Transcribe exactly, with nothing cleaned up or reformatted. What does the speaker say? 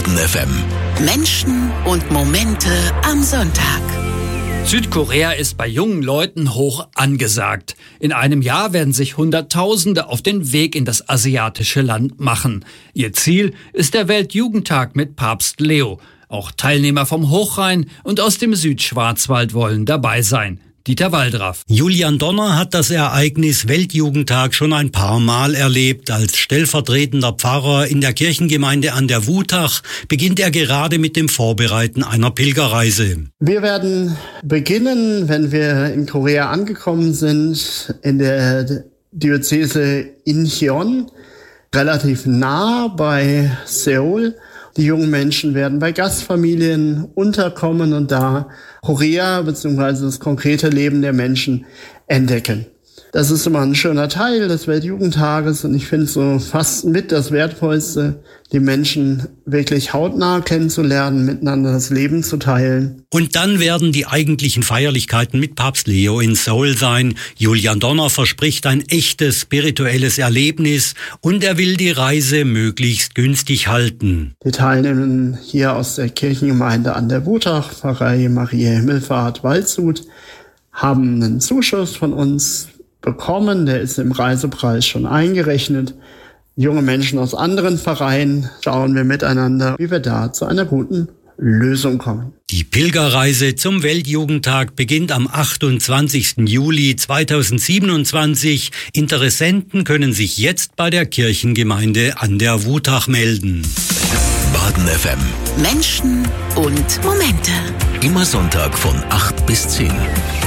Baden F M. Menschen und Momente am Sonntag. Südkorea ist bei jungen Leuten hoch angesagt. In einem Jahr werden sich Hunderttausende auf den Weg in das asiatische Land machen. Ihr Ziel ist der Weltjugendtag mit Papst Leo. Auch Teilnehmer vom Hochrhein und aus dem Südschwarzwald wollen dabei sein. Dieter Waldraff. Julian Donner hat das Ereignis Weltjugendtag schon ein paar Mal erlebt. Als stellvertretender Pfarrer in der Kirchengemeinde an der Wutach beginnt er gerade mit dem Vorbereiten einer Pilgerreise. Wir werden beginnen, wenn wir in Korea angekommen sind, in der Diözese Incheon, relativ nah bei Seoul. Die jungen Menschen werden bei Gastfamilien unterkommen und da Korea bzw. das konkrete Leben der Menschen entdecken. Das ist immer ein schöner Teil des Weltjugendtages und ich finde so fast mit das Wertvollste, die Menschen wirklich hautnah kennenzulernen, miteinander das Leben zu teilen. Und dann werden die eigentlichen Feierlichkeiten mit Papst Leo in Seoul sein. Julian Donner verspricht ein echtes spirituelles Erlebnis und er will die Reise möglichst günstig halten. Die Teilnehmenden hier aus der Kirchengemeinde an der Wutach, Pfarrei Maria Himmelfahrt Waldshut, haben einen Zuschuss von uns bekommen, der ist im Reisepreis schon eingerechnet. Junge Menschen aus anderen Vereinen schauen wir miteinander, wie wir da zu einer guten Lösung kommen. Die Pilgerreise zum Weltjugendtag beginnt am achtundzwanzigsten Juli zweitausendsiebenundzwanzig. Interessenten können sich jetzt bei der Kirchengemeinde an der Wutach melden. Baden F M. Menschen und Momente. Immer Sonntag von acht bis zehn.